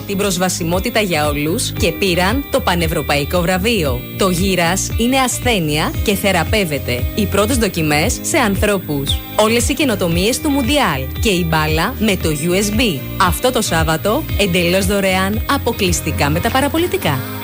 την προσβασιμότητα για όλους και πήραν το πανευρωπαϊκό βραβείο. Το γύρας είναι ασθένεια και θεραπεύεται. Οι πρώτες δοκιμές σε ανθρώπους. Όλες οι καινοτομίες του Μουντιάλ και η μπάλα με το USB. Αυτό το Σάββατο εντελώς δωρεάν, αποκλειστικά με τα παραπολιτικά.